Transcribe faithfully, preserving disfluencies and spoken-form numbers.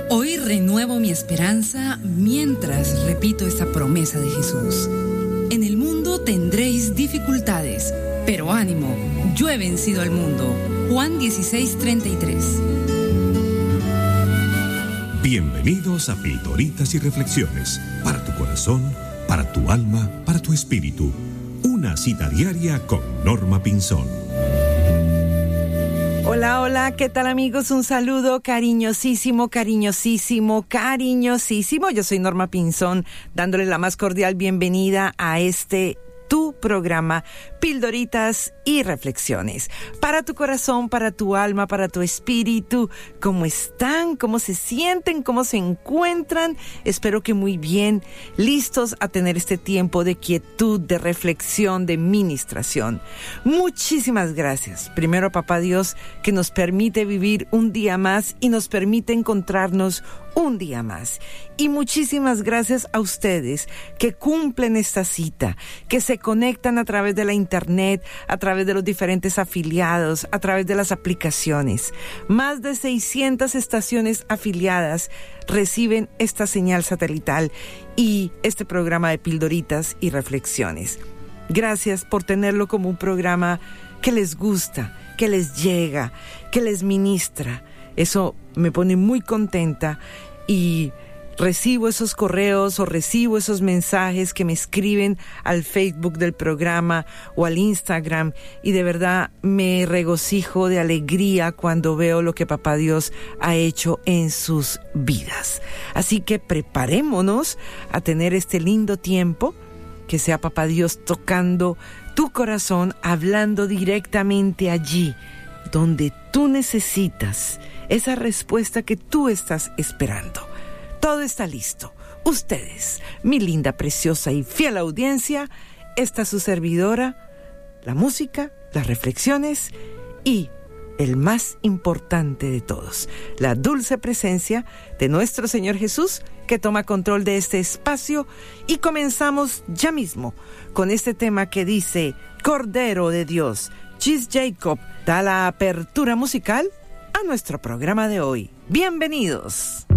Hoy renuevo mi esperanza mientras repito esta promesa de Jesús. En el mundo tendréis dificultades, pero ánimo, yo he vencido al mundo. Juan dieciséis, treinta y tres. Bienvenidos a Pildoritas y Reflexiones, para tu corazón, para tu alma, para tu espíritu. Una cita diaria con Norma Pinzón. Hola, hola, ¿qué tal amigos? Un saludo cariñosísimo, cariñosísimo, cariñosísimo. Yo soy Norma Pinzón, dándole la más cordial bienvenida a este tu programa Pildoritas y Reflexiones. Para tu corazón, para tu alma, para tu espíritu. ¿Cómo están? ¿Cómo se sienten? ¿Cómo se encuentran? Espero que muy bien, listos a tener este tiempo de quietud, de reflexión, de ministración. Muchísimas gracias. Primero a Papá Dios, que nos permite vivir un día más y nos permite encontrarnos un día más. Y muchísimas gracias a ustedes que cumplen esta cita, que se conectan a través de la internet, a través de los diferentes afiliados, a través de las aplicaciones. Más de seiscientas estaciones afiliadas reciben esta señal satelital y este programa de Pildoritas y Reflexiones. Gracias por tenerlo como un programa que les gusta, que les llega, que les ministra. Eso me pone muy contenta y recibo esos correos o recibo esos mensajes que me escriben al Facebook del programa o al Instagram y de verdad me regocijo de alegría cuando veo lo que Papá Dios ha hecho en sus vidas. Así que preparémonos a tener este lindo tiempo, que sea Papá Dios tocando tu corazón, hablando directamente allí donde tú necesitas esa respuesta que tú estás esperando. Todo está listo. Ustedes, mi linda, preciosa y fiel audiencia, esta su servidora, la música, las reflexiones y el más importante de todos, la dulce presencia de nuestro Señor Jesús, que toma control de este espacio. Y comenzamos ya mismo con este tema que dice Cordero de Dios. Chis Jacob da la apertura musical a nuestro programa de hoy. Bienvenidos.